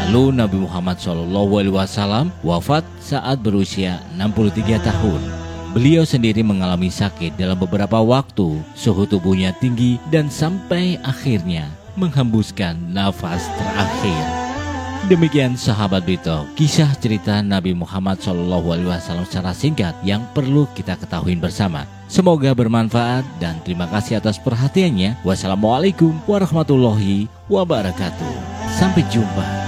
Lalu Nabi Muhammad SAW wafat saat berusia 63 tahun. Beliau sendiri mengalami sakit dalam beberapa waktu, suhu tubuhnya tinggi dan sampai akhirnya menghembuskan nafas terakhir. Demikian sahabat Brito, kisah cerita Nabi Muhammad SAW secara singkat yang perlu kita ketahui bersama. Semoga bermanfaat dan terima kasih atas perhatiannya. Wassalamualaikum warahmatullahi wabarakatuh. Sampai jumpa.